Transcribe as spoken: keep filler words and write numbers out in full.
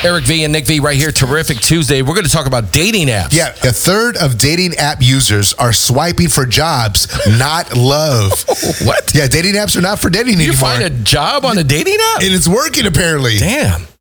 Eric V and Nick V right here. Terrific Tuesday. We're going to talk about dating apps. Yeah, a third of dating app users are swiping for jobs, not love. What? Yeah, dating apps are not for dating You anymore. find a job on a dating app? And it's working, apparently. Damn.